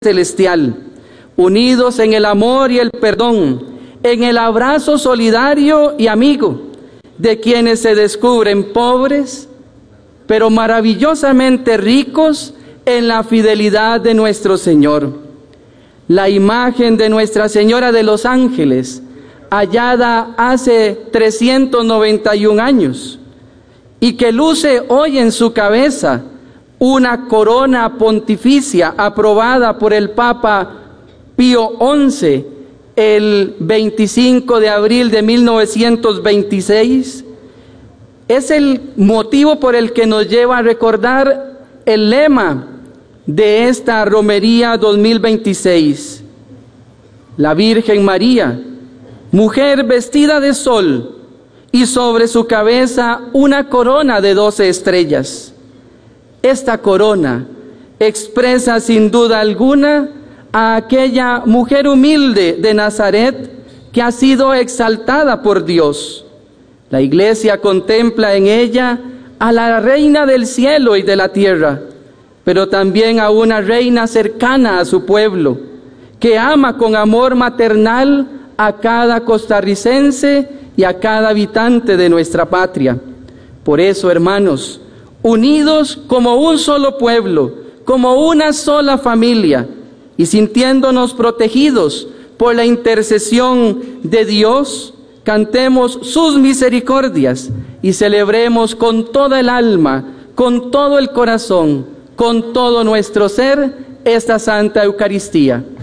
celestial, unidos en el amor y el perdón, en el abrazo solidario y amigo de quienes se descubren pobres, pero maravillosamente ricos en la fidelidad de nuestro Señor. La imagen de Nuestra Señora de los Ángeles, hallada hace 391 años, y que luce hoy en su cabeza una corona pontificia aprobada por el Papa Pío XI el 25 de abril de 1926, es el motivo por el que nos lleva a recordar el lema de esta romería 2026. La Virgen María, mujer vestida de sol, y sobre su cabeza una corona de 12 estrellas. Esta corona expresa sin duda alguna a aquella mujer humilde de Nazaret que ha sido exaltada por Dios. La Iglesia contempla en ella a la Reina del cielo y de la tierra, pero también a una reina cercana a su pueblo, que ama con amor maternal a cada costarricense y a cada habitante de nuestra patria. Por eso, hermanos, unidos como un solo pueblo, como una sola familia, y sintiéndonos protegidos por la intercesión de Dios, cantemos sus misericordias y celebremos con toda el alma, con todo el corazón, con todo nuestro ser, esta Santa Eucaristía.